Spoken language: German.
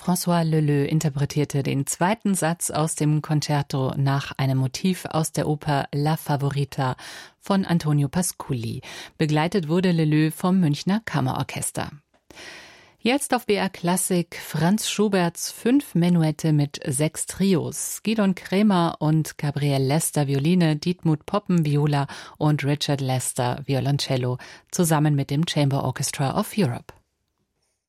François Leleux interpretierte den zweiten Satz aus dem Concerto nach einem Motiv aus der Oper La Favorita von Antonio Pasculli. Begleitet wurde Leleux vom Münchner Kammerorchester. Jetzt auf BR Klassik Franz Schuberts 5 Menuette mit 6 Trios. Gidon Kremer und Gabriel Lester Violine, Dietmut Poppen Viola und Richard Lester Violoncello zusammen mit dem Chamber Orchestra of Europe.